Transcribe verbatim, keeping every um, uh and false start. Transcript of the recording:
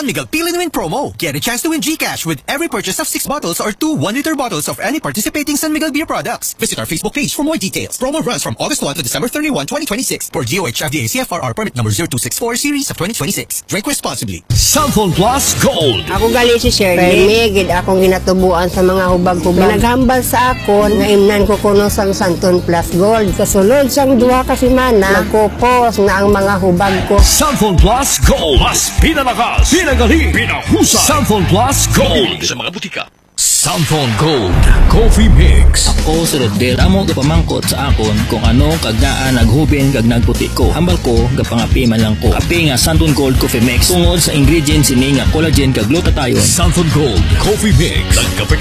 Miguel Pili to Win promo. Get a chance to win GCash with every purchase of six bottles or two one-liter bottles of any participating San Miguel beer products. Visit our Facebook page for more details. Promo runs from August first to December thirty-first, twenty twenty-six for G O H F D A C F R R permit number zero two six four series of twenty twenty-six. Drink responsibly. Samphon Plus Gold. Ako gali si Shirley. Permigid akong ginatubuan sa mga hubag-hubag. Naghambal sa akon na imnan ko kuno sang Samphon Plus Gold. Kasunod sang duha ka semana, nagkupos na ang mga hubag ko. Samphon Plus Gold. Mas pinalakas, pinagaling, pinahusay. Samphon Plus Gold. Sa mga butika. Samphon Gold Coffee Mix. Ako si Rodel. Amo gapamangkot sa akon kung ano kagdaan naghubin kag nagputi ko. Hambal ko gapangapi man lang ko. Kape nga Samphon Gold Coffee Mix. Tungod sa ingredients ini nga collagen kag glutathione. Samphon Gold Coffee Mix. Nagkape